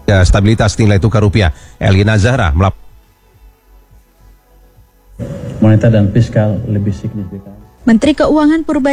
stabilitas nilai tukar rupiah. Elina Zahra moneter dan fiskal lebih signifikan. Menteri Keuangan Purba